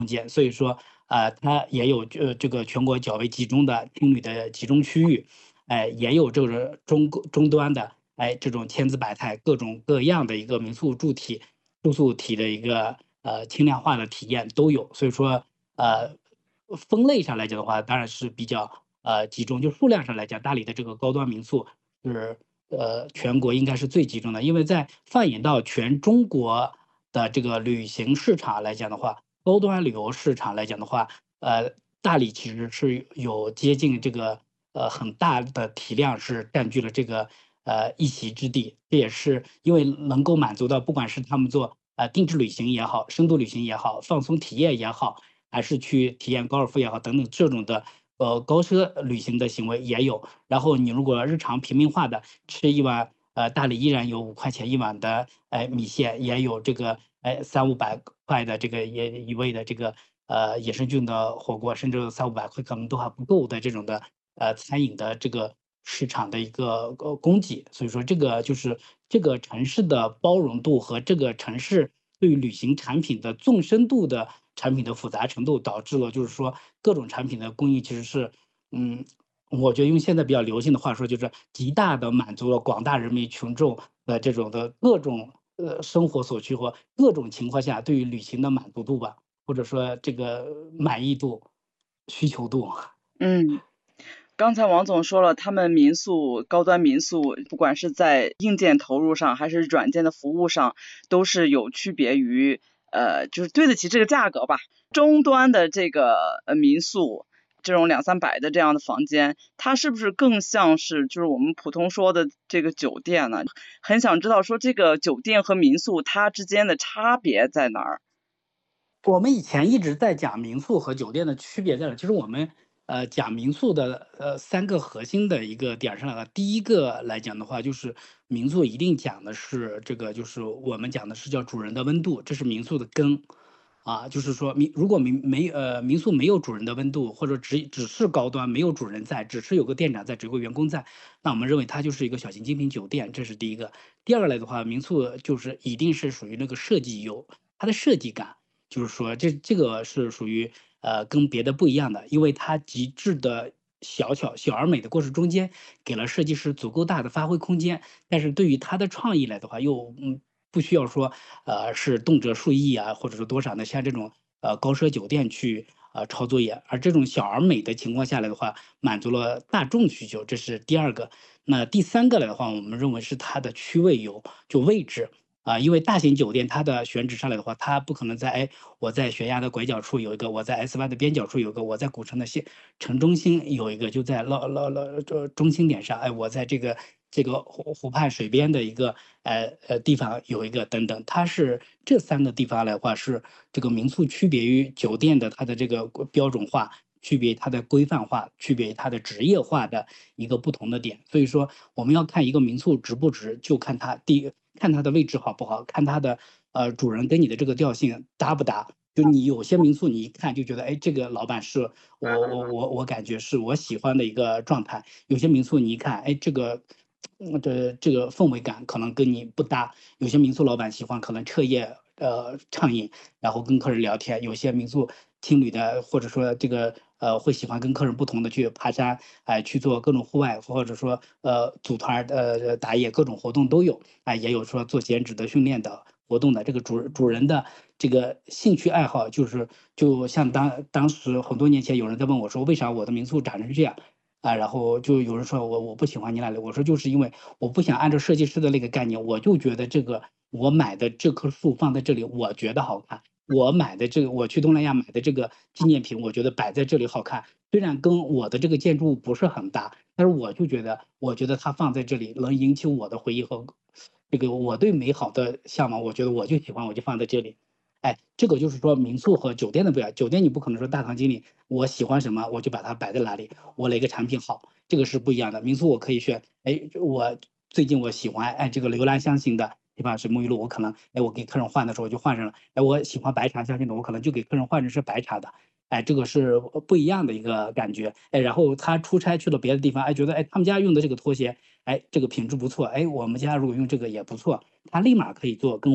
空间，所以说它也有这个全国较为集中的青旅的集中区域，也有这个中端的这种千姿百态、各种各样的一个民宿住宿体的一个轻量化的体验都有，所以说分类上来讲的话，当然是比较集中，就数量上来讲，大理的这个高端民宿是全国应该是最集中的，因为在放眼到全中国的这个旅行市场来讲的话，高端旅游市场来讲的话，大理其实是有接近这个很大的体量是占据了这个一席之地，这也是因为能够满足到不管是他们做定制旅行也好，深度旅行也好，放松体验也好，还是去体验高尔夫也好等等这种的高奢旅行的行为也有。然后你如果日常平民化的吃一碗大理依然有5块钱一碗的米线，也有这个300-500块的这个一味的这个野生菌的火锅，甚至300-500块可能都还不够的这种的餐饮的这个市场的一个供给。所以说这个就是这个城市的包容度和这个城市对于旅行产品的纵深度的产品的复杂程度，导致了就是说各种产品的供应其实是嗯。我觉得用现在比较流行的话说，就是极大的满足了广大人民群众的这种的各种生活所需和各种情况下对于旅行的满足度吧，或者说这个满意度、需求度。 嗯。刚才王总说了，他们民宿高端民宿，不管是在硬件投入上，还是软件的服务上，都是有区别于就是对得起这个价格吧。中端的这个民宿，这种200-300的这样的房间，它是不是更像是就是我们普通说的这个酒店呢？很想知道说这个酒店和民宿它之间的差别在哪儿？ 我们以前一直在讲民宿和酒店的区别在哪，其实我们讲民宿的3个核心的一个点上来了。第一个来讲的话，就是民宿一定讲的是这个，就是我们讲的是叫主人的温度，这是民宿的根。就是说如果民宿没有主人的温度，或者只是高端没有主人在，只是有个店长在，只有个员工在，那我们认为它就是一个小型精品酒店，这是第一个。第二个来的话，民宿就是一定是属于那个设计有它的设计感。就是说这个是属于跟别的不一样的，因为它极致的小而美的过程中间，给了设计师足够大的发挥空间，但是对于他的创意来的话，又不需要说是动辄数亿啊，或者说多少的像这种高奢酒店去抄作业，而这种小而美的情况下来的话，满足了大众需求，这是第二个。那第三个来的话，我们认为是它的区位就位置。因为大型酒店它的选址上来的话，它不可能我在悬崖的拐角处有一个，我在 S 湾的边角处有一个，我在古城的城中心有一个，就在这中心点上，我在这个湖畔水边的一个地方有一个等等，它是这3个地方来的话是这个民宿区别于酒店的它的这个标准化。区别它的规范化，区别它的职业化的一个不同的点。所以说，我们要看一个民宿值不值，就看看它的位置好不好，看它的主人跟你的这个调性搭不搭。就你有些民宿，你一看就觉得，哎，这个老板是我感觉是我喜欢的一个状态。有些民宿你一看，哎，这个氛围感可能跟你不搭。有些民宿老板喜欢可能彻夜畅饮，然后跟客人聊天。有些民宿青旅的，或者说这个会喜欢跟客人不同的去爬山，去做各种户外，或者说组团打野各种活动都有。也有说做减脂的训练的活动的。这个主人的这个兴趣爱好，就像当时很多年前有人在问我说，为啥我的民宿长成这样？然后就有人说我不喜欢你那里，我说就是因为我不想按照设计师的那个概念，我就觉得我买的这棵树放在这里，我觉得好看。我买的这个，我去东南亚买的这个纪念品，我觉得摆在这里好看。虽然跟我的这个建筑物不是很大，但是我觉得它放在这里能引起我的回忆和这个我对美好的向往。我觉得我就喜欢，我就放在这里。这个就是说民宿和酒店的不一样。酒店你不可能说大堂经理我喜欢什么我就把它摆在哪里，我哪个产品好，这个是不一样的。民宿我可以选，我最近我喜欢这个留兰香型的，对吧？是沐浴露，我可能我给客人换的时候我就换上了。我喜欢白茶香型的，我可能就给客人换成是白茶的。这个是不一样的一个感觉。然后他出差去了别的地方，觉得他们家用的这个拖鞋，这个品质不错，我们家如果用这个也不错，他立马可以做更换。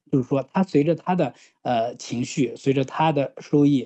就是说它随着它的情绪，随着它的收益。